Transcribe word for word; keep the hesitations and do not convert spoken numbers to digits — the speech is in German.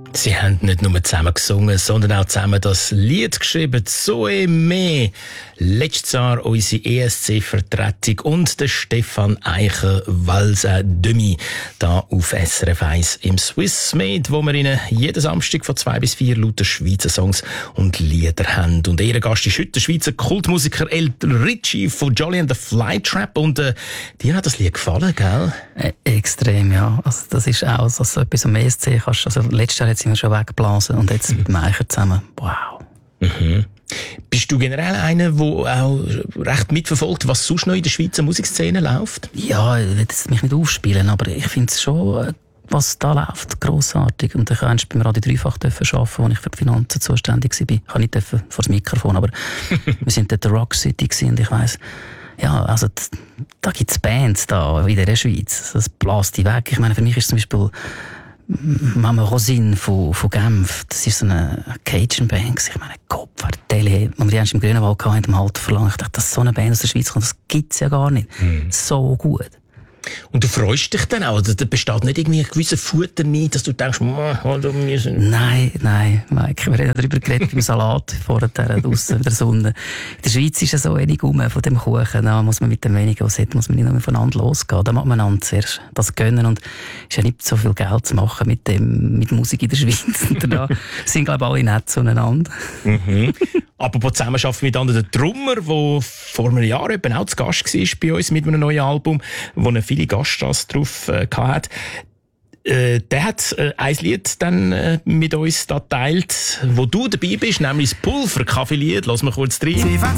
Sie haben nicht nur zusammen gesungen, sondern auch zusammen das Lied geschrieben, «Zoe Me». Letztes Jahr unsere E S C-Vertretung und der Stefan Eicher, «Valsa Demi», da auf S R F eins im Swiss Med, wo wir Ihnen jeden Samstag von zwei bis vier laute Schweizer Songs und Lieder haben. Und ihr Gast ist heute der Schweizer Kultmusiker El Ritchie von Jolly and the Flytrap. Und äh, dir hat das Lied gefallen, gell? Äh, extrem, ja. Also, das ist auch so, so etwas am E S C kannst. Also, letztes Jahr sind wir schon weggeblasen und jetzt mit dem Eicher zusammen. Wow. Mhm. Bist du generell einer, der auch recht mitverfolgt, was sonst noch in der Schweizer Musikszene läuft? Ja, ich will es mich nicht aufspielen, aber ich finde es schon, was da läuft, grossartig. Und ich durfte beim Radio Dreifach arbeiten, wo ich für die Finanzen zuständig war. Ich kann nicht vor das Mikrofon, aber wir sind dort in Rock City gewesen, und ich weiss, ja, also da gibt es Bands da in der Schweiz. Das bläst die weg. Ich meine, für mich ist zum Beispiel Mama Rosine von, von Genf, das ist so eine Cajun-Band. Ich meine, Gott, wer Tele, wenn wir die erst im Grünenwald hatten, im Alter verlangt, ich dachte, dass so eine Band aus der Schweiz kommt, das gibt's ja gar nicht. Mhm. So gut. Und du freust dich dann auch? Da besteht nicht irgendwie ein gewisser Futterneid, dass du denkst, wir sind... Nein, nein, Mike, wir haben darüber geredet beim Salat vorher draussen in der Sonne. In der Schweiz ist ja so wenig rum von dem Kuchen. Da muss man mit dem wenigen, was hat, muss man nicht mehr voneinander losgehen. Da muss man einander zuerst das gönnen. Und es ist ja nicht so viel Geld zu machen mit dem, mit Musik in der Schweiz. Und da sind, glaube ich, alle nett zueinander. Mhm. Apropos Zusammenarbeit mit anderen, der Drummer, der vor einem Jahr eben auch zu Gast war bei uns mit einem neuen Album, wo er viele Gaststars drauf äh, hatte, äh, der hat äh, ein Lied dann äh, mit uns da geteilt, wo du dabei bist, nämlich das Pulver-Kaffee-Lied. Lass mal kurz rein.